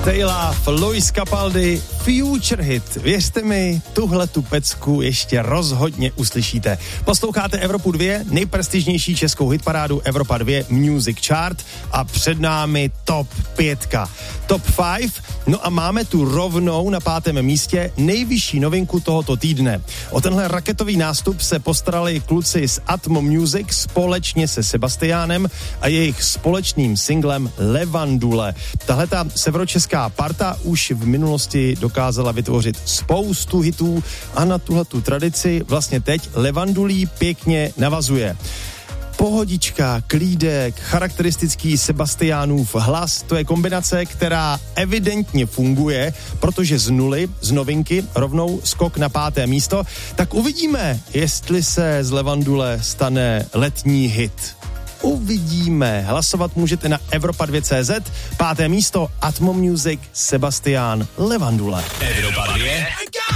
Taylor, Luis Capaldi, Future Hit. Věřte mi, tuhle tu pecku ještě rozhodně uslyšíte. Posloucháte Evropu 2, nejprestižnější českou hitparádu Evropa 2 Music Chart a před námi Top 5. Top 5, no a máme tu rovnou na 5. místě nejvyšší novinku tohoto týdne. O tenhle raketový nástup se postarali kluci z Atmo Music společně se Sebastiánem a jejich společným singlem Levandule. Tahleta severočeská parta už v minulosti dokázala vytvořit spoustu hitů a na tuhletu tradici vlastně teď Levandulí pěkně navazuje. Pohodička, klídek, charakteristický Sebastiánův hlas, to je kombinace, která evidentně funguje, protože z nuly, z novinky, rovnou skok na 5. místo, tak uvidíme, jestli se z Levandule stane letní hit. Uvidíme. Hlasovat můžete na Evropa2.cz. 5. místo Atmo Music, Sebastián, Levandule. Evropa 2.